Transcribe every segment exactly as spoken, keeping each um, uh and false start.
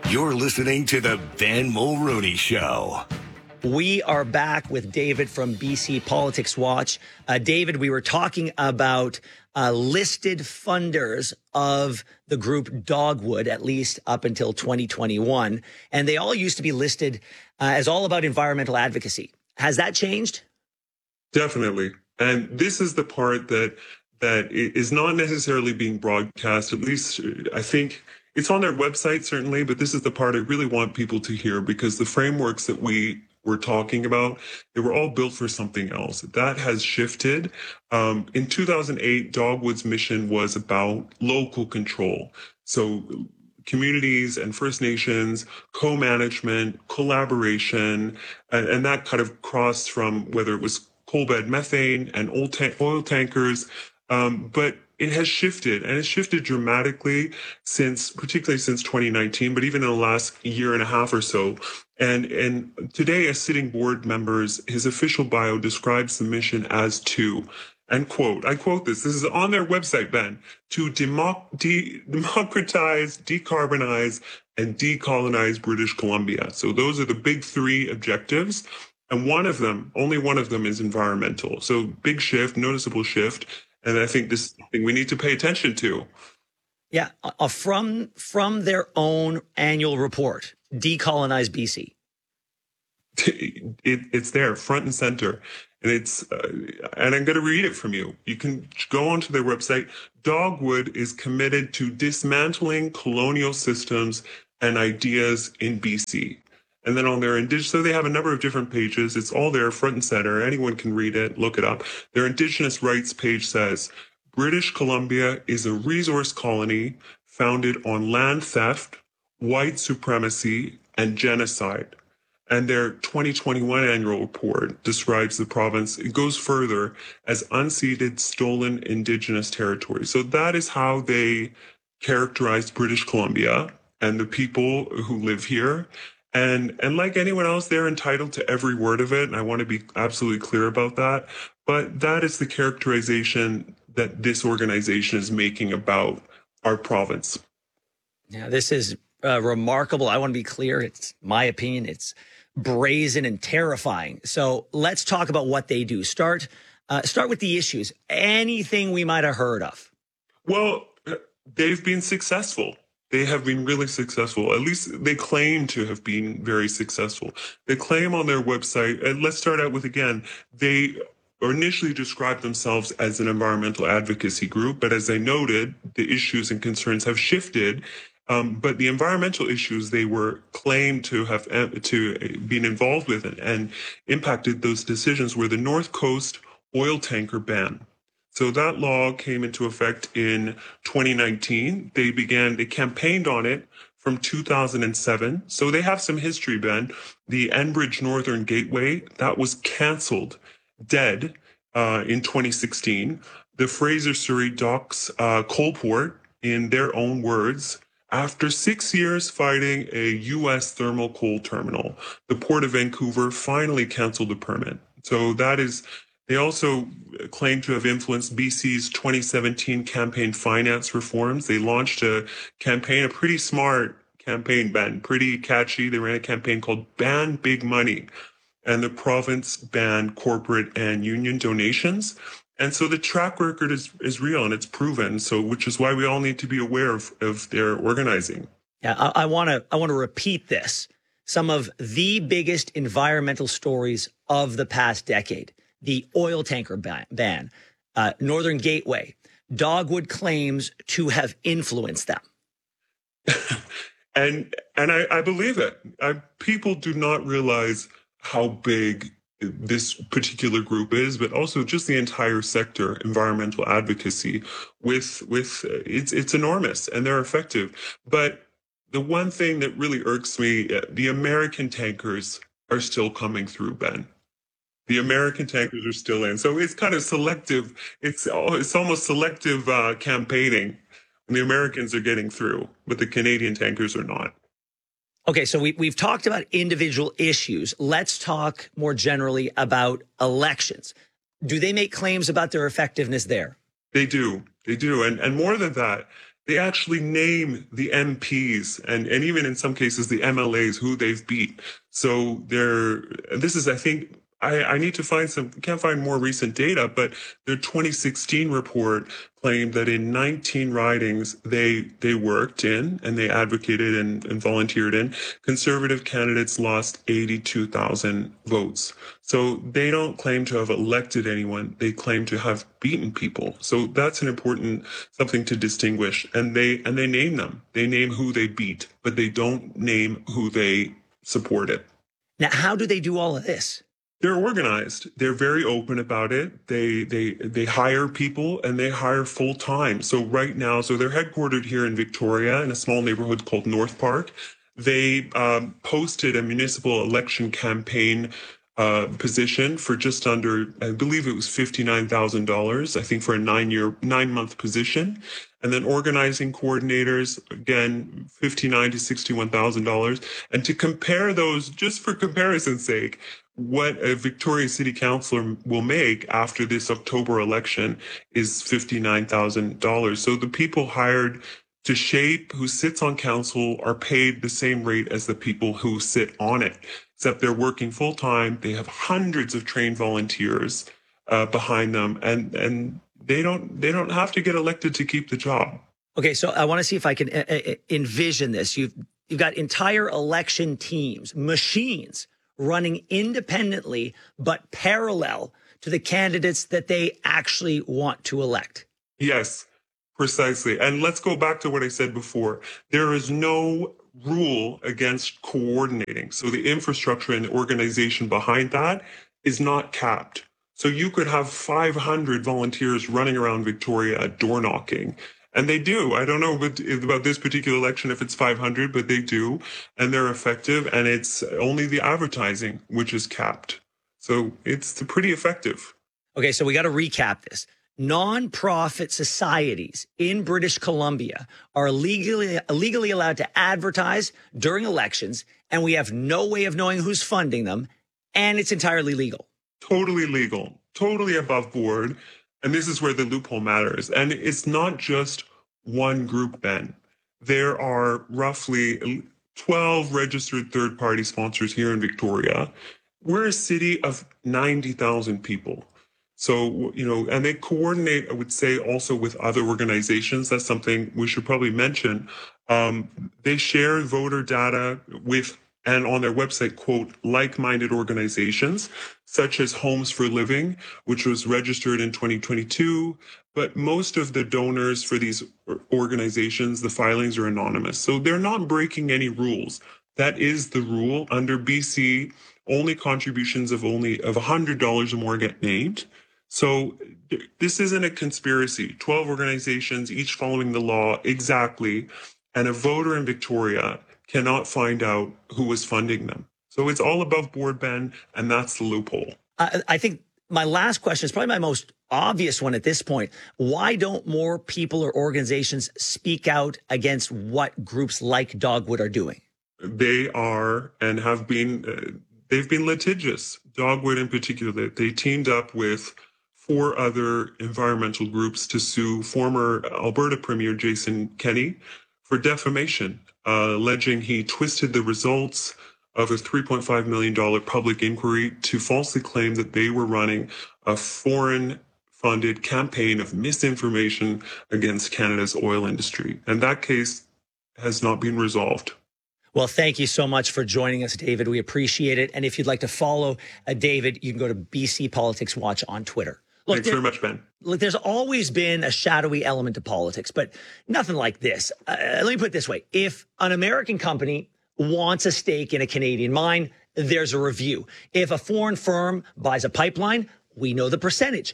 You're listening to the Ben Mulroney Show. We are back with David from B C Politics Watch. Uh, David, we were talking about uh, listed funders of the group Dogwood, at least up until twenty twenty-one. And they all used to be listed uh, as all about environmental advocacy. Has that changed? Definitely. And this is the part that that is not necessarily being broadcast. At least I think it's on their website, certainly. But this is the part I really want people to hear, because the frameworks that we were talking about, they were all built for something else. That has shifted. Um, in two thousand eight, Dogwood's mission was about local control. So communities and First Nations, co-management, collaboration, and, and that kind of crossed from whether it was coal bed methane and oil, ta- oil tankers. Um, but it has shifted, and it's shifted dramatically since, particularly since twenty nineteen, but even in the last year and a half or so. And, and today, as sitting board members, his official bio describes the mission as to, and quote, I quote this, this is on their website, Ben, to democ- de- democratize, decarbonize, and decolonize British Columbia. So those are the big three objectives. And one of them, only one of them is environmental. So big shift, noticeable shift. And I think this is something we need to pay attention to. Yeah, uh, from from their own annual report, Decolonize B C. It, it's there, front and center. And it's, uh, and I'm going to read it from you. You can go onto their website. Dogwood is committed to dismantling colonial systems and ideas in B C. And then on their indigenous, so they have a number of different pages. It's all there, front and center. Anyone can read it, look it up. Their Indigenous rights page says, British Columbia is a resource colony founded on land theft, white supremacy, and genocide. And their twenty twenty-one annual report describes the province, it goes further, as unceded, stolen Indigenous territory. So that is how they characterized British Columbia and the people who live here. And and like anyone else, they're entitled to every word of it. And I want to be absolutely clear about that. But that is the characterization that this organization is making about our province. Yeah, this is uh, remarkable. I want to be clear. It's my opinion. It's brazen and terrifying. So let's talk about what they do. Start, uh, start with the issues. Anything we might have heard of. Well, they've been successful. They have been really successful. At least they claim to have been very successful. They claim on their website, and let's start out with, again, they initially described themselves as an environmental advocacy group, but as I noted, the issues and concerns have shifted. Um, but the environmental issues they were claimed to have to been involved with and, and impacted those decisions were the North Coast oil tanker ban. So that law came into effect in twenty nineteen. They began, they campaigned on it from two thousand seven. So they have some history, Ben. The Enbridge Northern Gateway, that was canceled, dead, uh, in twenty sixteen. The Fraser Surrey Docks uh, coal port, in their own words, after six years fighting a U S thermal coal terminal, the Port of Vancouver finally canceled the permit. So that is... They also claim to have influenced B C's twenty seventeen campaign finance reforms. They launched a campaign, a pretty smart campaign, Ben, pretty catchy. They ran a campaign called Ban Big Money, and the province banned corporate and union donations. And so the track record is, is real and it's proven. So, which is why we all need to be aware of, of their organizing. Yeah, I want to I want to repeat this. Some of the biggest environmental stories of the past decade. The oil tanker ban, uh, Northern Gateway. Dogwood claims to have influenced them. and and I, I believe it. I, people do not realize how big this particular group is, but also just the entire sector, environmental advocacy, with with uh, it's it's enormous and they're effective. But the one thing that really irks me, uh, the American tankers are still coming through, Ben. The American tankers are still in. So it's kind of selective. It's it's almost selective uh, campaigning. And the Americans are getting through, but the Canadian tankers are not. Okay, so we, we've talked about individual issues. Let's talk more generally about elections. Do they make claims about their effectiveness there? They do. They do. And, and more than that, They actually name the M Ps and, and even in some cases the M L As who they've beat. So they're, this is, I think, I, I need to find some, can't find more recent data, but their twenty sixteen report claimed that in nineteen ridings they they worked in and they advocated and, and volunteered in, conservative candidates lost eighty-two thousand votes. So they don't claim to have elected anyone. They claim to have beaten people. So that's an important something to distinguish. And they and they name them. They name who they beat, but they don't name who they supported. Now, how do they do all of this? They're organized. They're very open about it. They they they hire people and they hire full time. So right now, so they're headquartered here in Victoria in a small neighborhood called North Park. They um, posted a municipal election campaign uh, position for just under, I believe it was fifty-nine thousand dollars, I think for a nine year, nine month position. And then organizing coordinators, again, fifty-nine to sixty-one thousand dollars. And to compare those, just for comparison's sake, what a Victoria City Councillor will make after this October election is fifty-nine thousand dollars. So the people hired to shape who sits on council are paid the same rate as the people who sit on it, except they're working full time. They have hundreds of trained volunteers uh, behind them, and and they don't they don't have to get elected to keep the job. Okay, so I want to see if I can uh, envision this. You've you've got entire election teams, machines running independently but parallel to the candidates that they actually want to elect. Yes, precisely. And let's go back to what I said before. There is no rule against coordinating. So the infrastructure and the organization behind that is not capped. So you could have five hundred volunteers running around Victoria door knocking. And they do. I don't know about, about this particular election if it's five hundred, but they do. And they're effective. And it's only the advertising which is capped. So it's pretty effective. Okay, so we got to recap this. Non-profit societies in British Columbia are legally, legally allowed to advertise during elections, and we have no way of knowing who's funding them, and it's entirely legal. Totally legal, totally above board. And this is where the loophole matters. And it's not just one group, Ben. There are roughly twelve registered third-party sponsors here in Victoria. We're a city of ninety thousand people. So, you know, and they coordinate, I would say, also with other organizations. That's something we should probably mention. Um, they share voter data with, and on their website, quote, like-minded organizations, such as Homes for Living, which was registered in twenty twenty-two. But most of the donors for these organizations, the filings are anonymous. So they're not breaking any rules. That is the rule. Under B C, only contributions of only of one hundred dollars or more get named. So this isn't a conspiracy. twelve organizations, each following the law exactly. And a voter in Victoria cannot find out who was funding them. So it's all above board, Ben, and that's the loophole. I, I think my last question is probably my most obvious one at this point. Why don't more people or organizations speak out against what groups like Dogwood are doing? They are and have been, uh, they've been litigious. Dogwood in particular, they teamed up with four other environmental groups to sue former Alberta Premier Jason Kenney for defamation, uh, alleging he twisted the results of a three point five million dollars public inquiry to falsely claim that they were running a foreign-funded campaign of misinformation against Canada's oil industry. And that case has not been resolved. Well, thank you so much for joining us, David. We appreciate it. And if you'd like to follow uh, David, you can go to B C Politics Watch on Twitter. Look, Thanks there, very much, Ben. Look, there's always been a shadowy element to politics, but nothing like this. Uh, let me put it this way. If an American company wants a stake in a Canadian mine, there's a review. If a foreign firm buys a pipeline, we know the percentage.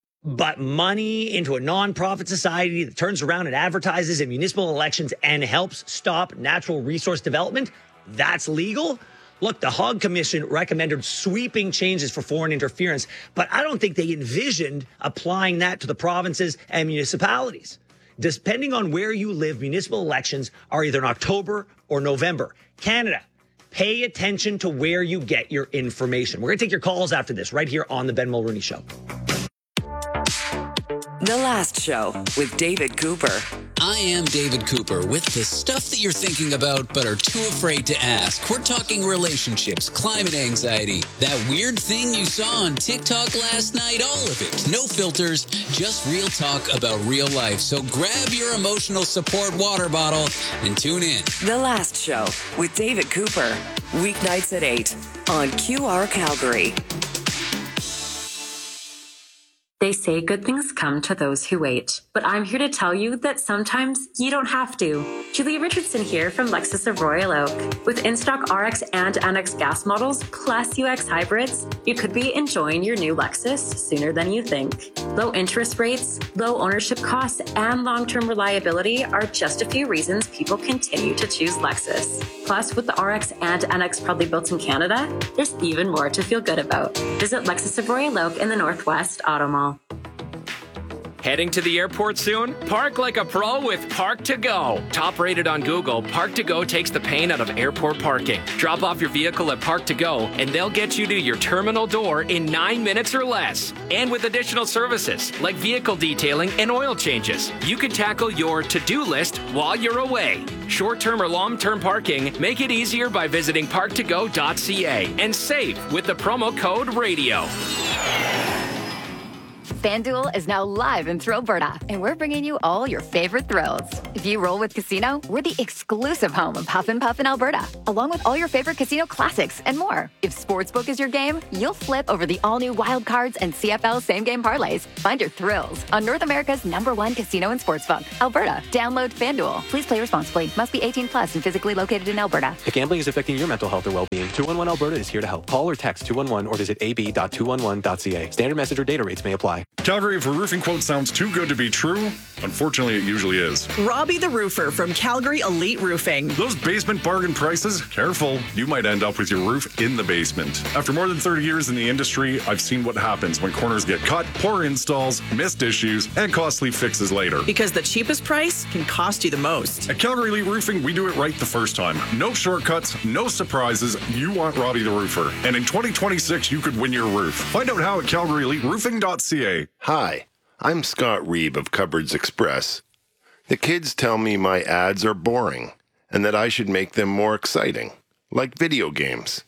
But money into a nonprofit society that turns around and advertises in municipal elections and helps stop natural resource development, that's legal? Look, the Hague Commission recommended sweeping changes for foreign interference, but I don't think they envisioned applying that to the provinces and municipalities. Depending on where you live, municipal elections are either in October or November. Canada, pay attention to where you get your information. We're going to take your calls after this right here on The Ben Mulroney Show. The Last Show with David Cooper. I am David Cooper with the stuff that you're thinking about but are too afraid to ask. We're talking relationships, climate anxiety, that weird thing you saw on TikTok last night, all of it. No filters, just real talk about real life. So grab your emotional support water bottle and tune in. The Last Show with David Cooper. Weeknights at eight on Q R Calgary. They say good things come to those who wait, but I'm here to tell you that sometimes you don't have to. Julia Richardson here from Lexus of Royal Oak. With in-stock R X and N X gas models plus U X hybrids, you could be enjoying your new Lexus sooner than you think. Low interest rates, low ownership costs, and long-term reliability are just a few reasons people continue to choose Lexus. Plus, with the R X and N X proudly built in Canada, there's even more to feel good about. Visit Lexus of Royal Oak in the Northwest Auto Mall. Heading to the airport soon? Park like a pro with Park to Go. Top rated on Google, Park to Go takes the pain out of airport parking. Drop off your vehicle at Park to Go, and they'll get you to your terminal door in nine minutes or less. And with additional services like vehicle detailing and oil changes, you can tackle your to-do list while you're away. Short-term or long-term parking, make it easier by visiting park to go dot c a and save with the promo code RADIO. FanDuel is now live in Thrillberta, and we're bringing you all your favorite thrills. If you roll with Casino, we're the exclusive home of Huff and Puff in Alberta, along with all your favorite casino classics and more. If Sportsbook is your game, you'll flip over the all-new Wild Cards and C F L same-game parlays. Find your thrills on North America's number one casino and sportsbook, Alberta. Download FanDuel. Please play responsibly. Must be eighteen plus and physically located in Alberta. If gambling is affecting your mental health or well-being, two one one Alberta is here to help. Call or text two one one or visit a b dot two one one dot c a. Standard message or data rates may apply. Calgary, if a roofing quote sounds too good to be true, unfortunately it usually is. Robbie the Roofer from Calgary Elite Roofing. Those basement bargain prices? Careful, you might end up with your roof in the basement. After more than thirty years in the industry, I've seen what happens when corners get cut, poor installs, missed issues, and costly fixes later. Because the cheapest price can cost you the most. At Calgary Elite Roofing, we do it right the first time. No shortcuts, no surprises. You want Robbie the Roofer. And in twenty twenty-six, you could win your roof. Find out how at calgary elite roofing dot c a. Hi, I'm Scott Reeb of Cupboards Express. The kids tell me my ads are boring and that I should make them more exciting, like video games.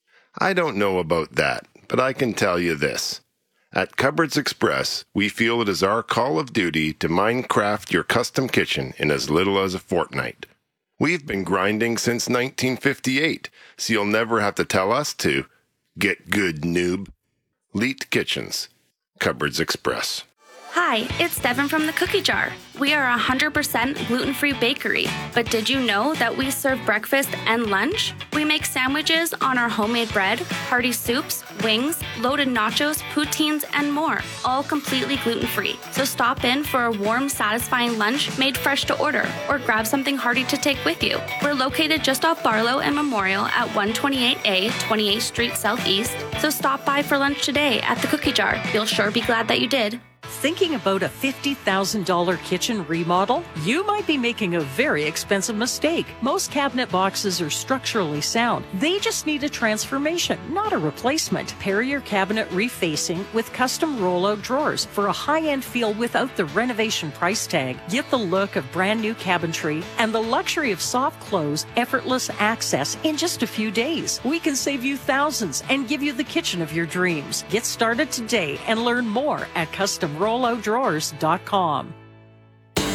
I don't know about that, but I can tell you this. At Cupboards Express, we feel it is our call of duty to Minecraft your custom kitchen in as little as a fortnight. We've been grinding since nineteen fifty-eight, so you'll never have to tell us to. Get good, noob. Leet Kitchens. Cupboards Express. Hi, it's Devin from the Cookie Jar. We are a one hundred percent gluten-free bakery, but did you know that we serve breakfast and lunch? We make sandwiches on our homemade bread, hearty soups, wings, loaded nachos, poutines, and more, all completely gluten-free. So stop in for a warm, satisfying lunch made fresh to order, or grab something hearty to take with you. We're located just off Barlow and Memorial at one twenty-eight A, twenty-eighth Street Southeast, so stop by for lunch today at the Cookie Jar. You'll sure be glad that you did. Thinking about a fifty thousand dollars kitchen remodel? You might be making a very expensive mistake. Most cabinet boxes are structurally sound. They just need a transformation, not a replacement. Pair your cabinet refacing with custom rollout drawers for a high-end feel without the renovation price tag. Get the look of brand new cabinetry and the luxury of soft close, effortless access in just a few days. We can save you thousands and give you the kitchen of your dreams. Get started today and learn more at custom rollout drawers dot com.